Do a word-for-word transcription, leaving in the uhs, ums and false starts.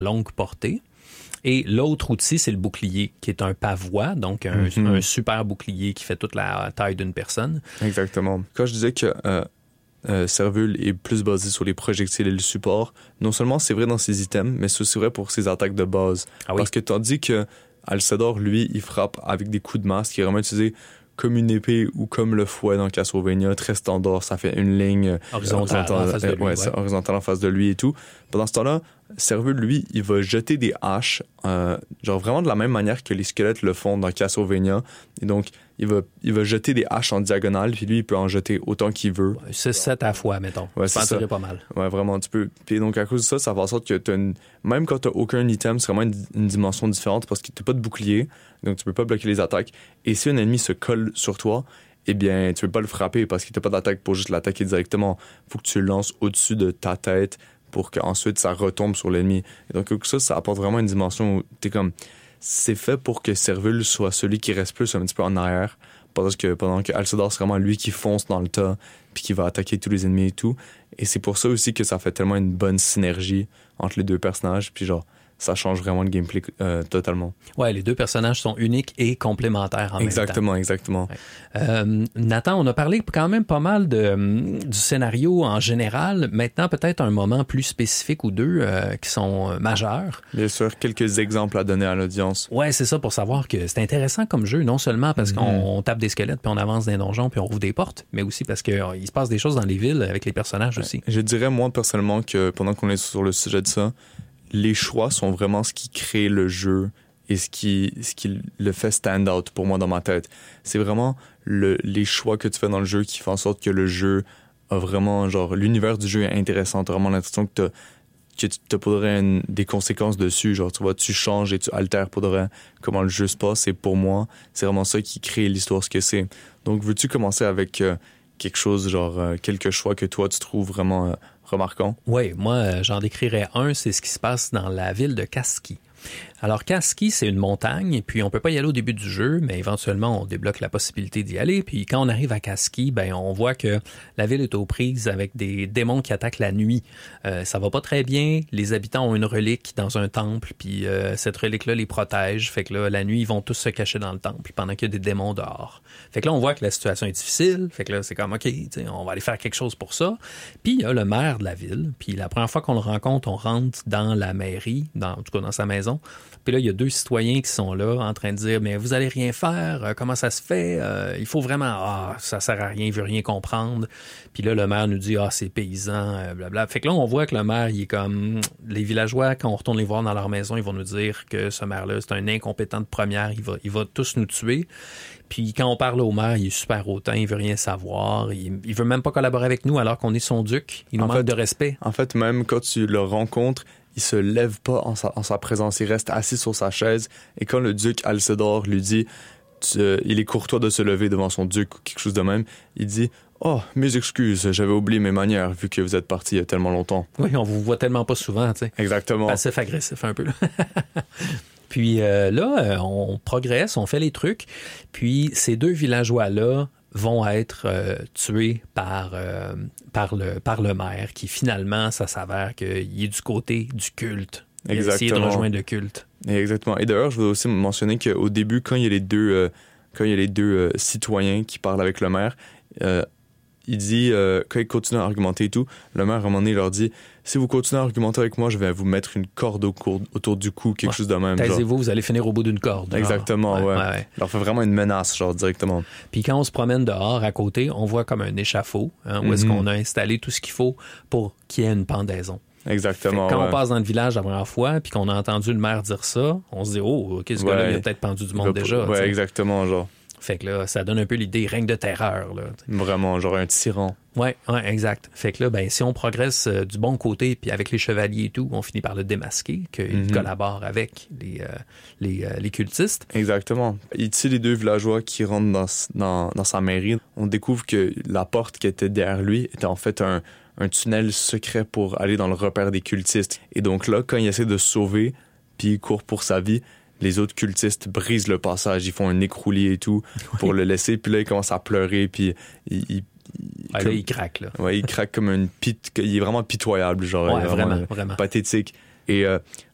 longue portée. Et l'autre outil, c'est le bouclier, qui est un pavois, donc un, mm-hmm. un super bouclier qui fait toute la taille d'une personne. Exactement. Quand je disais que euh, euh, Servul est plus basé sur les projectiles et le support, non seulement c'est vrai dans ses items, mais c'est aussi vrai pour ses attaques de base. Ah oui. Parce que tandis que Alcedor, lui, il frappe avec des coups de masse qui est vraiment utilisé comme une épée ou comme le fouet dans Castlevania, très standard, ça fait une ligne horizontale, horizontale, en, face de lui, ouais, ouais. horizontale en face de lui et tout. Pendant ce temps-là, Servul, lui, il va jeter des haches, euh, genre vraiment de la même manière que les squelettes le font dans Castlevania. Et donc, il va, il va jeter des haches en diagonale, puis lui, il peut en jeter autant qu'il veut. Ouais, c'est sept à la fois, mettons. Ouais, ça en tirait pas mal. Ouais, vraiment, tu peux. Puis donc, à cause de ça, ça fait en sorte que t'as une... même quand t'as aucun item, c'est vraiment une, une dimension différente parce que t'as pas de bouclier, donc tu peux pas bloquer les attaques. Et si un ennemi se colle sur toi, eh bien, tu peux pas le frapper parce qu'il t'as pas d'attaque pour juste l'attaquer directement. Faut que tu le lances au-dessus de ta tête pour qu'ensuite ça retombe sur l'ennemi. Et donc ça, ça apporte vraiment une dimension où t'es comme... C'est fait pour que Servul soit celui qui reste plus un petit peu en arrière, parce que pendant que Alcedor, c'est vraiment lui qui fonce dans le tas puis qui va attaquer tous les ennemis et tout. Et c'est pour ça aussi que ça fait tellement une bonne synergie entre les deux personnages, puis genre... ça change vraiment le gameplay euh, totalement. Ouais, les deux personnages sont uniques et complémentaires en exactement, même temps. Exactement, exactement. Ouais. Euh, Nathan, on a parlé quand même pas mal de, du scénario en général. Maintenant, peut-être un moment plus spécifique ou deux euh, qui sont majeurs. Bien sûr, quelques exemples à donner à l'audience. Ouais, c'est ça, pour savoir que c'est intéressant comme jeu, non seulement parce mm-hmm. qu'on on tape des squelettes, puis on avance dans les donjons, puis on ouvre des portes, mais aussi parce qu'il euh, se passe des choses dans les villes avec les personnages ouais. aussi. Je dirais, moi, personnellement, que pendant qu'on est sur le sujet de ça, les choix sont vraiment ce qui crée le jeu et ce qui, ce qui le fait stand out pour moi dans ma tête. C'est vraiment le, les choix que tu fais dans le jeu qui font en sorte que le jeu a vraiment, genre, l'univers du jeu est intéressant. T'as vraiment l'impression que t'as, que tu pour de vrai une, des conséquences dessus. Genre, tu vois, tu changes et tu altères pour de vrai comment le jeu se passe. Et pour moi, c'est vraiment ça qui crée l'histoire, ce que c'est. Donc, veux-tu commencer avec euh, quelque chose, genre, euh, quelques choix que toi, tu trouves vraiment... Euh, remarquant. Oui, moi, j'en décrirais un, c'est ce qui se passe dans la ville de Kasky. Alors, Kasky, c'est une montagne, et puis on peut pas y aller au début du jeu, mais éventuellement, on débloque la possibilité d'y aller. Puis quand on arrive à Kasky, ben on voit que la ville est aux prises avec des démons qui attaquent la nuit. Euh, ça va pas très bien. Les habitants ont une relique dans un temple, puis euh, cette relique-là les protège. Fait que là, la nuit, ils vont tous se cacher dans le temple pendant qu'il y a des démons dehors. Fait que là, on voit que la situation est difficile. Fait que là, c'est comme, OK, on va aller faire quelque chose pour ça. Puis il y a le maire de la ville. Puis la première fois qu'on le rencontre, on rentre dans la mairie, dans, en tout cas dans sa maison. Puis là, il y a deux citoyens qui sont là en train de dire « Mais vous allez rien faire, euh, comment ça se fait? Euh, il faut vraiment... Ah, ça sert à rien, il veut rien comprendre. » Puis là, le maire nous dit « Ah, c'est paysan, euh, blabla. » Fait que là, on voit que le maire, il est comme... Les villageois, quand on retourne les voir dans leur maison, ils vont nous dire que ce maire-là, c'est un incompétent de première, il va, il va tous nous tuer. Puis quand on parle au maire, il est super hautain, il veut rien savoir, il, il veut même pas collaborer avec nous alors qu'on est son duc. Il nous en manque fait, de respect. En fait, même quand tu le rencontres, il se lève pas en sa, en sa présence, il reste assis sur sa chaise. Et quand le duc Alcedor lui dit, tu, euh, il est courtois de se lever devant son duc ou quelque chose de même, il dit « Oh, mes excuses, j'avais oublié mes manières vu que vous êtes parti il y a tellement longtemps. » Oui, on vous voit tellement pas souvent, tu sais. Exactement. Passif-agressif un peu. Puis euh, là, euh, on progresse, on fait les trucs. Puis ces deux villageois-là vont être euh, tués par, euh, par, le, par le maire, qui finalement, ça s'avère qu'il est du côté du culte. Il a essayé de rejoindre le culte. Exactement. Et d'ailleurs, je voudrais aussi mentionner qu'au début, quand il y a les deux, euh, quand il y a les deux euh, citoyens qui parlent avec le maire, euh, il dit, euh, quand il continue à argumenter et tout, le maire, à un moment donné, il leur dit « Si vous continuez à argumenter avec moi, je vais vous mettre une corde au cour- autour du cou, quelque ouais. chose de même. » Taisez-vous, vous allez finir au bout d'une corde. Exactement, ouais, ouais. ouais, ouais. Il leur fait vraiment une menace, genre, directement. Puis quand on se promène dehors, à côté, on voit comme un échafaud, hein, où mm-hmm. est-ce qu'on a installé tout ce qu'il faut pour qu'il y ait une pendaison. Exactement. Quand ouais. on passe dans le village la première fois, puis qu'on a entendu le maire dire ça, on se dit « Oh, OK, ce ouais. gars-là, il a peut-être pendu du monde déjà. » Ouais, t'sais. Exactement, genre. Fait que là, ça donne un peu l'idée règne de terreur. Là, vraiment, genre un tyran. Ouais, ouais, exact. Fait que là, ben, si on progresse euh, du bon côté, puis avec les chevaliers et tout, on finit par le démasquer, qu'il mm-hmm. collabore avec les, euh, les, euh, les cultistes. Exactement. Ici, les deux villageois qui rentrent dans, dans, dans sa mairie, on découvre que la porte qui était derrière lui était en fait un, un tunnel secret pour aller dans le repère des cultistes. Et donc là, quand il essaie de se sauver, puis il court pour sa vie, les autres cultistes brisent le passage, ils font un écroulis et tout oui. pour le laisser, puis là, il commence à pleurer, puis il... il Ah, comme, là, il craque, là. Ouais, il craque comme une pit... Il est vraiment pitoyable, genre. Ouais, vraiment, vraiment, vraiment. Pathétique. Et euh,